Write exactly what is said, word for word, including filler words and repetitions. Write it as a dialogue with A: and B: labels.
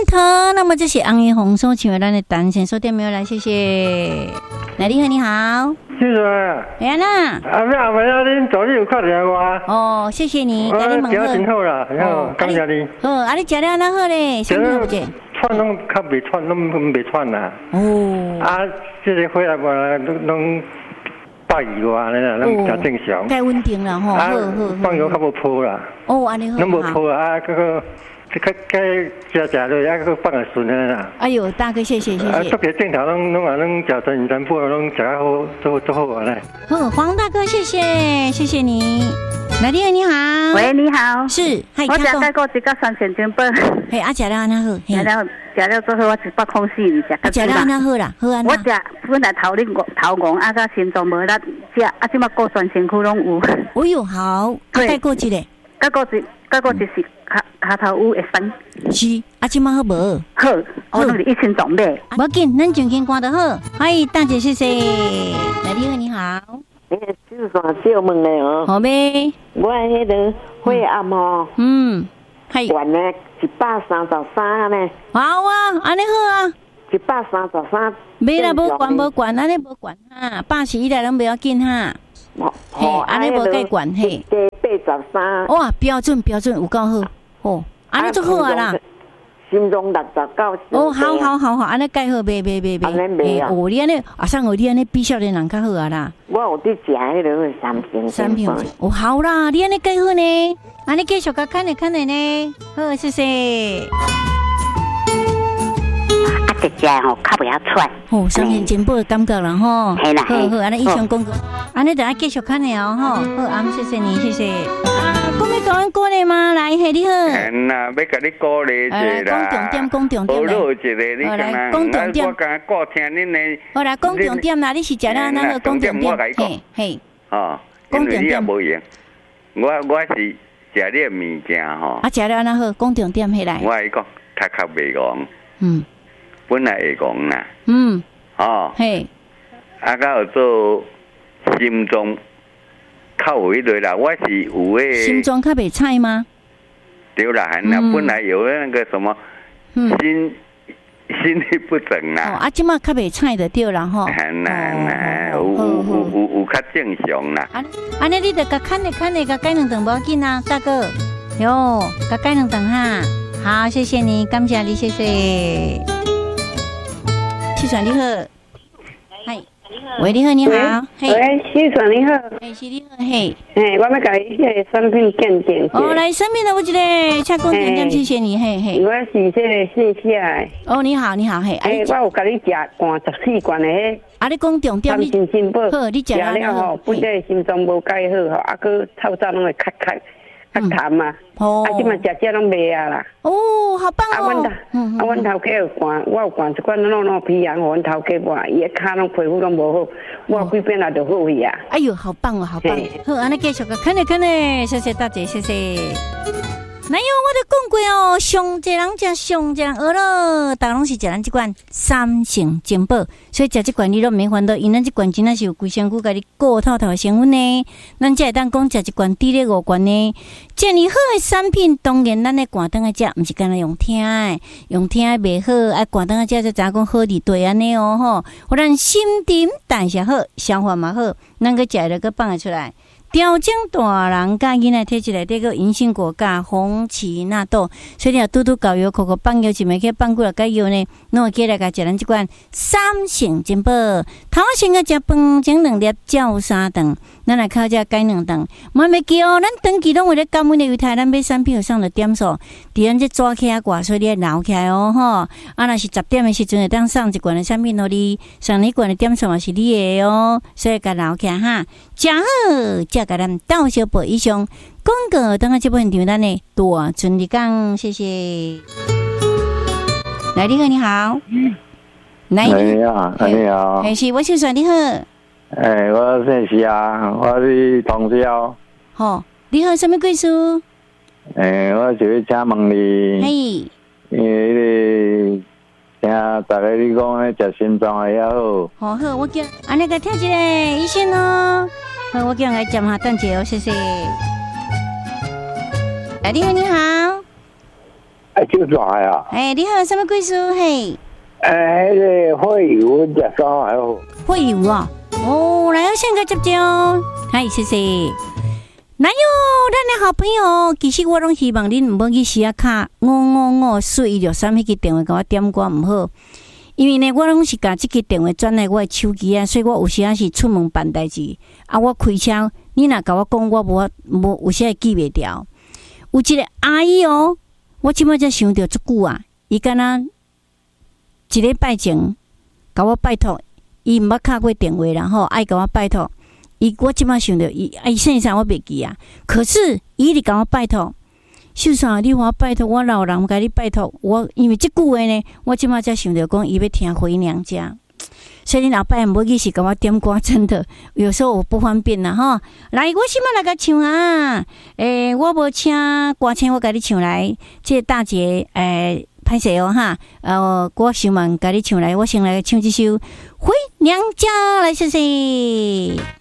A: 头，那么这是红叶红松，请问咱的单身收店没有来？谢谢。来，你好，你好。
B: 是啊。
A: 哎呀啦。
B: 阿妹阿妹啊，恁昨日有看到我？
A: 哦，谢谢你，
B: 我
A: 甲你问好。
B: 真好啦，好，感谢你。
A: 好，啊，你食了安那好咧？什么不者？
B: 喘拢较袂喘，拢袂喘啦。
A: 哦。
B: 啊，这个回来无拢拢百二外安尼啦，拢较正常。
A: 该稳定啦吼。好好。
B: 放药较无破啦。
A: 哦，安尼好。
B: 拢无破啊，嗰个。较较食食落，啊，个放个顺啊啦。
A: 哎呦，大哥，谢谢谢谢。
B: 啊，特别正头拢拢啊，拢食全全部拢食较好，做做好啊嘞。
A: 好，黄大哥，谢谢谢谢你。来，你好，你好。
C: 喂，你好。
A: 是，
C: 我食介过一个三千金宝。
A: 嘿，啊，食了安那好。
C: 食了食了之后，我一百空四二食。
A: 啊，食了安那好啦，好安那。
C: 我食本来头晕头晕，啊，个心脏无力食，啊，即马过全身躯拢有。
A: 哦哟，好，再过一个。
C: 再过一，再过一是。下下头有会酸，
A: 是啊，即马好无？
C: 好，我拢是一千总买。
A: 无要紧，咱上天看得好。嗨，大姐，谢谢。来，你好，你好。
D: 你就是说少问的哦。
A: 好呗。
D: 我迄个血压哦，
A: 嗯，系。
D: 管呢一百三十三呢。
A: 好啊，安尼好啊。
D: 一百三十三。
A: 没啦，无管无管，安尼无管哈，八十以内拢不要紧哈。嘿，安尼无该管嘿。
D: 八十三。
A: 哇，标准标准有够好。哦，安尼足好啊啦。
D: 心中六十九。
A: 哦，好好好好，安尼盖好，袂袂袂袂。
D: 安尼袂啊。
A: 哦，你安尼啊，上我你安尼比少年人较好啊啦。
D: 我有伫食迄个三片。
A: 三片。哦，好啦，你安尼盖好呢，安尼继续甲看的看的呢。好，谢谢。
C: 啊，食食吼，较袂晓喘。
A: 哦，三片进步的感觉啦吼。
C: 系啦。
A: 好好，安尼以上讲过，安尼等下继续看的哦吼。好，阿姆谢谢你，谢谢。讲要讲鼓励吗？来，嘿，你好。
E: 嗯呐，要甲你鼓励一下啦。
A: 讲重点，讲重点。
E: 好好一个，你讲啦。
A: 讲重点。
E: 我讲顾听恁的。
A: 好啦，讲重点啦，你是食了那个讲重点。嘿，嘿。
E: 哦，因为你也无用。我我是食你的物件吼。
A: 啊，食了那好，讲重点起来。
E: 我係講頭殼未講。
A: 嗯。
E: 本來會講啦。
A: 嗯。
E: 哦。
A: 嘿。
E: 啊，到做心臟。靠有一类啦，我是有诶。
A: 心脏较袂菜吗？
E: 对啦，那、嗯、本来有那个什么心、嗯、心律不整啦。
A: 哦，啊，即马较袂菜的对啦吼。
E: 很难啦，有有有有有较正常啦。
A: 安安尼你得甲看的看的，甲改两顿无要紧啊，大哥。哟，甲改两顿哈。好，谢谢你，感谢你，谢谢。气喘你好，嗨。喂，你好，你好。
F: 喂，先生你好。
A: 哎，是你好，嘿。
F: 嘿，我要甲你迄个产品鉴定。
A: 哦，来，产品的我一个，请讲点点，谢谢你，嘿嘿。
F: 我是这个姓夏的。
A: 哦，你好，你好，嘿。
F: 哎，我有甲你食灌十四罐的迄。
A: 啊，你讲重点，
F: 你心心宝。
A: 好，你食
F: 了吼，本来心脏无介好吼，啊，佮透早拢会咳咳。较痰嘛，哦，啊，即嘛食食拢袂啊啦。
A: 哦，好棒哦！
F: 啊，阮头，啊，阮头家有灌，我有灌一罐弄弄皮羊，互阮头家灌，伊个骹拢皮肤拢无好，我几遍也就好去啊。
A: 哎呦，好棒哦，好棒！好，安尼继续个，肯定肯定，谢谢大姐，谢谢。哪有我都讲过哦，上济人食上济人学咯，大拢是食咱即款三成金宝，所以食即款你都免烦恼，因咱即款真正是有规身躯甲你顾透透的成分呢。咱才会当讲食一罐低咧五罐呢。这么好的产品，当然咱咧挂灯啊食，毋是干那用听的，用听的袂好，爱挂灯啊食才知讲好伫对安尼哦吼。互咱心情代谢好，消化嘛好，咱个食了个放会出来。调整大人甲囡仔体质内底个银杏果加红荠纳豆，所以你要拄拄搞药，口口放药一枚去放几落个药呢？侬会记来甲食咱即款三成金宝，头先个食饭前两粒，照三顿，咱来靠只改两顿。莫袂记哦，咱长期拢为咧感恩的犹太，咱买产品有上的点数，伫咱这抓起啊挂，所以你要留起来哦吼。啊，若是十点的时阵会当送一罐的产品互你，上一罐的点数嘛是你的哦，所以甲留起来哈，食好。再甲咱到小报以上广告，等下这部分场咱的大顺利讲，谢谢。来，你好，你好。来，
B: 你好，你好。
A: 哎，是我姓孙，你好。
B: 哎，我姓徐啊，我是同乡。
A: 好，你好，什么贵属？
B: 哎，我就是请问你。
A: 嘿。
B: 因为听大家你讲咧，食心脏的也好。
A: 好好，我叫安尼个听一个医生哦。好，我叫来讲下等者哦，谢谢。哎，你好，你好。
G: 哎，
B: 就抓呀。
A: 哎，你好，什么贵叔？嘿，
B: 哎，那个会油食啥还好？
A: 会油啊！哦，来，先个接接哦。嗨，谢谢。哪有咱的好朋友？其实我拢希望恁唔好去写卡五五五四一六三迄个电话，甲我点歌唔好。因为呢，我拢是甲即个电话转来我的手机啊，所以我有时啊是出门办代志啊，我开车，你若甲我讲，我无无有时会记袂掉。有一个阿姨哦，我即摆才想到足久啊，伊敢若一礼拜前甲我拜托，伊毋捌敲过电话啦吼，爱甲我拜托。伊我即摆想到伊，啊伊姓啥我袂记啊。可是伊直甲我拜托，秀嫂，你我拜托我老人甲你拜托，我因为即句话呢，我即摆才想到讲伊要听回娘家。所以你老爸无去是甲我点歌，真的有时候我不方便啦吼。来，我先来甲唱啊，诶、欸，我无请歌星，我甲你唱来，这个大姐诶。歹势哦哈，呃，我想问甲你唱来，我先来唱这首《回娘家》来，谢谢。